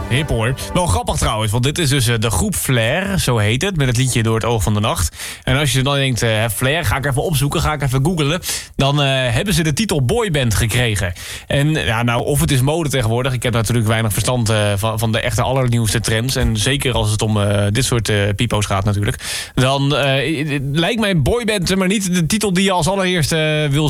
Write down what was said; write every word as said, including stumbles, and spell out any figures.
Hip hoor. Wel grappig trouwens, want dit is dus uh, de groep Flair, zo heet het, met het liedje Door het oog van de nacht. En als je dan denkt, uh, Flair, ga ik even opzoeken, ga ik even googlen, dan uh, hebben ze de titel boyband gekregen. En ja, nou, of het is mode tegenwoordig, ik heb natuurlijk weinig verstand uh, van, van de echte allernieuwste trends. En zeker als het om uh, dit soort uh, pipo's gaat natuurlijk. Dan uh, lijkt mij boyband maar niet de titel die je als allereerste uh, wil